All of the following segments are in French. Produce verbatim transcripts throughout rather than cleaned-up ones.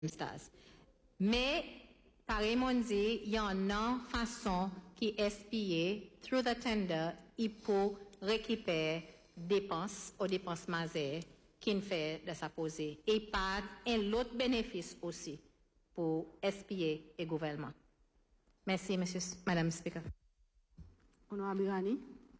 stars. Mais, carrément dit, il y en a façon qui S P A, through the tender, il peut récupérer dépenses aux dépenses masées qui ne fait de sa posée. Et pas un autre bénéfice aussi pour S P A et gouvernement. Merci, monsieur, madame Speaker. Honorable Rani.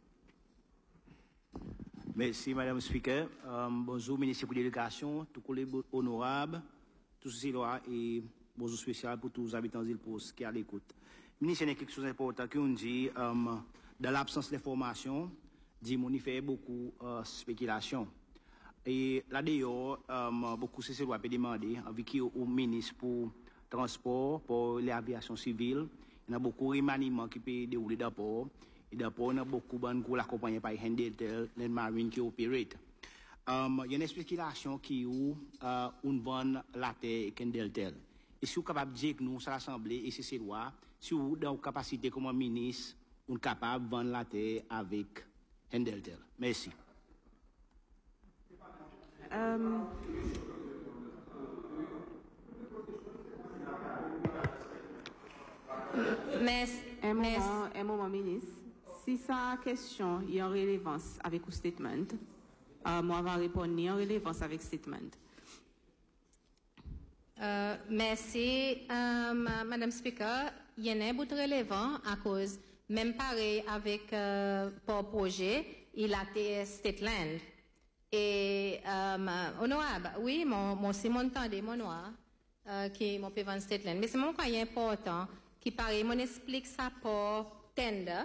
Merci, Madame le Speaker. Um, bonjour, ministre de l'Éducation, tous les honorables, tous ces lois et bonjour spécial pour tous les habitants d'Île Post qui à l'écoute. Ministre, il y a quelque chose d'important qu'on dit, um, dans l'absence d'information, dit qu'on y fait beaucoup de uh, spéculation. Et là d'ailleurs, um, beaucoup de ces lois peuvent demander, avec au ministre pour transport, pour l'aviation civile, il y a beaucoup de remaniements qui peuvent dérouler d'abord. Et d'abord, on a beaucoup de gens qui accompagnés par Hendeltel, les marines qui opèrent. Um, il y a une spéculation qui est où uh, on vend la terre et Hendeltel. Et si vous êtes capable de dire que nous, à l'Assemblée, et c'est ces lois, si vous avez une capacité comme ministre, on est capable de vendre la terre avec Hendeltel. Merci. Um, Merci. un moment, un moment, ministre. Si sa question est en relevance avec le statement, euh, moi, je vais répondre en relevance avec le statement. Euh, merci, euh, Madame Speaker. Il y en a beaucoup de relevant à cause, même pareil avec euh, pour projet, il a été State Land. Et, euh, honorable, oui, mon, mon Simon Tandé, mon noir, euh, qui mon peut vendre State Land. Mais c'est mon cas important, qui pareil, mon explique ça pour tender.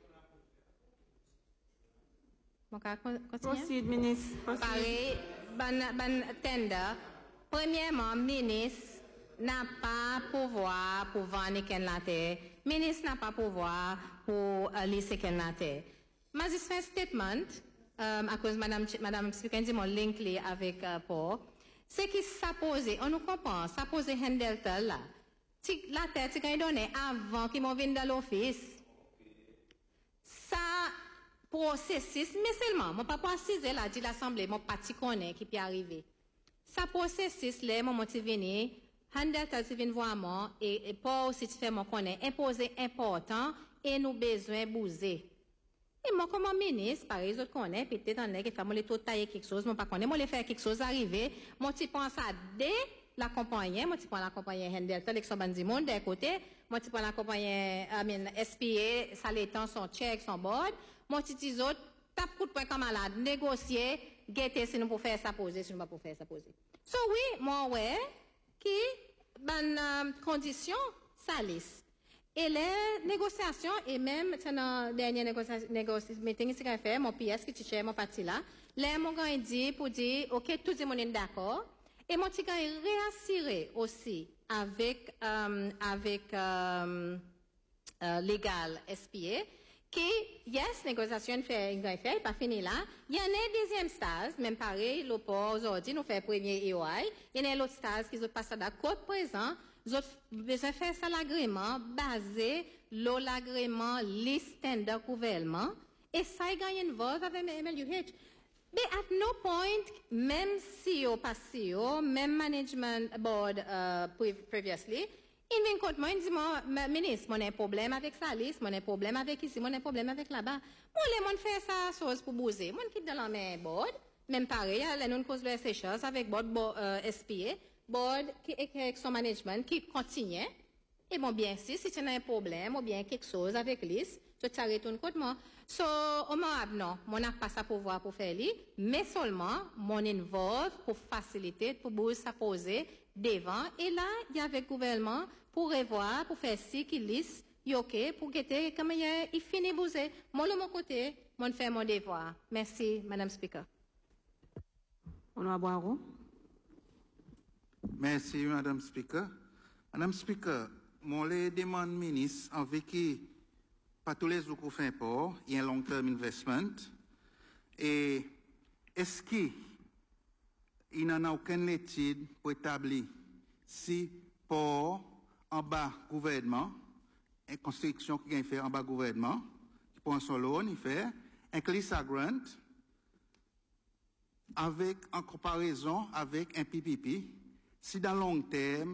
Proceed, ministre. Pareil, ban, ban tender. Premièrement, ministre n'a pas pouvoir pour vendre la terre. Ministre n'a pas pouvoir pour uh, laisser la terre. Mais je fais un statement, um, à cause de Madame, Madame Speaker dit mon link avec uh, Paul. C'est qui s'appose, on nous comprend, s'appose Hendeltel là. La terre, c'est qu'on donné avant qu'ils m'ont venu dans l'office. Ça, processus, mais seulement, mon papa assisé là, dit l'Assemblée, mon parti connaît qui peut arriver. Ça processus là, mon motif venu, handel tel venu voir moi, et, et pas aussi tu fais mon connaît, imposé important, et nous besoin bouger. Et moi, comme ministre, par exemple, connaît, peut-être en est, que fait, moi, les tout tailler quelque chose, moi, pas connaît, moi, les faire quelque chose arriver, moi, tu penses à dès la compagnie, moi, tu prends la compagnie handel tel, avec son bandi monde, d'un côté, moi, tu prends la compagnie, I mean, S P A, ça l'étend, son check, son board, moi, tu dis autres, tape coup de poing comme malade, négocier, guetter si nous pouvons faire ça poser, si nous ne pouvons pas faire ça poser. So oui, moi, ouais, qui, ben, euh, condition, ça lisse. Et les négociations, et même, c'est dans la dernière négociation, négociation, meeting, c'est qu'on fait, mon P S qui tu mon parti là, les mon gars, dit, pour dire, ok, tout le monde est d'accord, et mon petit gars, est réassuré aussi, avec, euh, avec, euh, euh, légal S P A, qui, yes, négociation fait, fait, pas fini là. Il y en a un deuxième stage, même pareil, l'oppo aujourd'hui, nous fait premier E O I. Il y en a l'autre stage qui ont passé d'accord présent. Ils ont besoin de faire ça l'agrément, basé, l'agrément, liste tender gouvernement. Et ça, il gagne une vote avec M L U H. Mais at no point, même C E O, pas C E O, même management board, uh, previously, il vient contre moi, il dit, moi, ministre, mon a un problème avec sa liste, mon a un problème avec ici, mon a un problème avec là-bas. Moi, les gens fait ça, chose pour bouger. Moi, quitte dans la main board, même pareil, là, nous cause de ces choses avec board, board euh, S P A, board, qui, avec son management, qui continue. Et bon, bien sûr, si tu as un problème, ou bien quelque chose avec liste, tu t'arrêtes ton contre moi. So, on m'a dit, non, mon n'a pas ça pouvoir pour faire lui, mais seulement, mon involve pour faciliter, pour bouger sa poser devant. Et là, il y avait le gouvernement pour revoir, pour faire ci, qui liste, ok, pour guetter, comme il, il finit bouger. Moi, de mon côté, mon fait mon devoir. Merci, Madame Speaker. Honorable Boiro. Merci, Madame Speaker. Madame Speaker, mon les demande ministre avec qui pas tous les jours qu'on fait port, il y a un long-term investment. Et est-ce qu'il n'y en a aucune étude pour établir si port en bas gouvernement, une construction qui a fait en bas gouvernement, qui prend son loan, il fait un CLISA grant avec, en comparaison avec un P P P, si dans long terme,